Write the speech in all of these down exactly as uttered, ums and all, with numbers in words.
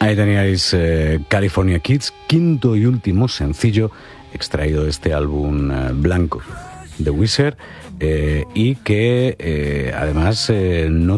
Ahí teníais eh, California Kids, quinto y último sencillo extraído de este álbum eh, blanco de Weezer, eh, y que eh, además eh, no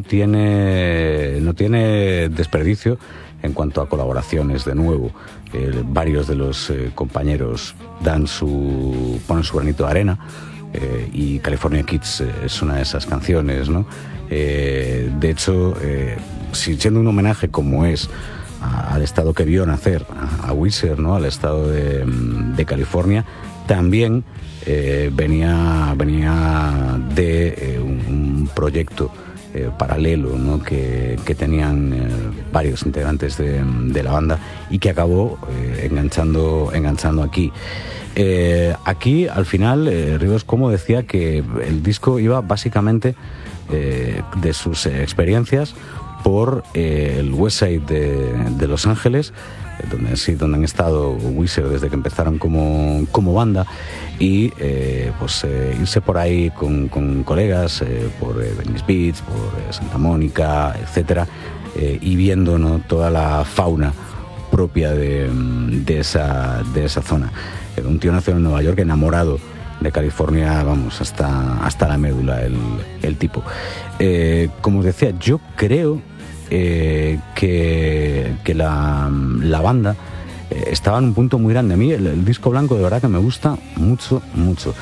tiene no tiene desperdicio en cuanto a colaboraciones. De nuevo, eh, varios de los eh, compañeros dan su ponen su granito de arena, eh, y California Kids eh, es una de esas canciones, ¿no? Eh, de hecho, eh, si siendo un homenaje como es al estado que vio nacer a Weezer, ¿no? Al estado de, de California, también eh, venía, venía de eh, un, un proyecto eh, paralelo, ¿no? que, que tenían eh, varios integrantes de, de la banda y que acabó eh, enganchando, enganchando aquí. Eh, aquí, al final, eh, Ríos Como decía que el disco iba básicamente eh, de sus experiencias por eh, el West Side de, de Los Ángeles, eh, donde, sí, donde han estado Weezer desde que empezaron como, como banda, y eh, pues eh, irse por ahí con, con colegas, eh, por eh, Venice Beach, por eh, Santa Mónica, etcétera, eh, y viendo, ¿no? toda la fauna propia de, de, esa, de esa zona. Eh, un tío nació en Nueva York, enamorado de California, vamos, hasta, hasta la médula, el, el tipo. Eh, como os decía, yo creo Eh, que, que la, la banda eh, estaba en un punto muy grande. A mí el, el disco blanco de verdad que me gusta mucho, mucho.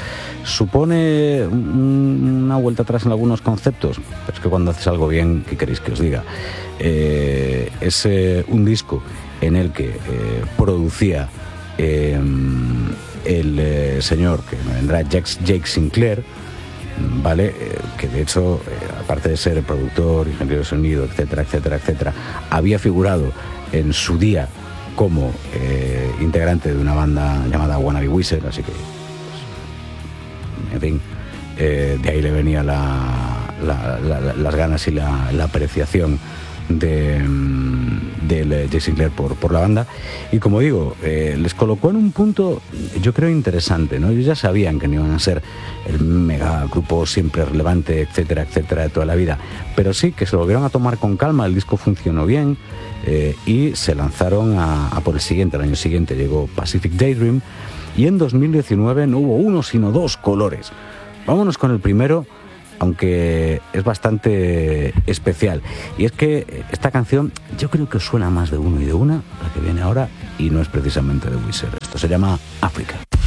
Supone un, una vuelta atrás en algunos conceptos, pero es que cuando haces algo bien, ¿qué queréis que os diga? Eh, es eh, un disco en el que eh, producía eh, el eh, señor que me vendrá, Jake, Jake Sinclair, ¿vale? Eh, que de hecho, eh, aparte de ser productor, ingeniero de sonido, etcétera, etcétera, etcétera, había figurado en su día como eh, integrante de una banda llamada Wannabe Weezer, así que, pues, en fin, eh, de ahí le venía la, la, la, la, las ganas y la, la apreciación de del Jake Sinclair por, por la banda. Y como digo, eh, les colocó en un punto, yo creo, interesante, ¿no? Ellos ya sabían que no iban a ser el mega grupo siempre relevante, etcétera, etcétera, de toda la vida, pero sí que se lo volvieron a tomar con calma. El disco funcionó bien, eh, y se lanzaron a, a por el siguiente. El año siguiente llegó Pacific Daydream, y en dos mil diecinueve no hubo uno sino dos colores. Vámonos con el primero, aunque es bastante especial, y es que esta canción yo creo que suena más de uno y de una, la que viene ahora, y no es precisamente de Weezer. Esto se llama África.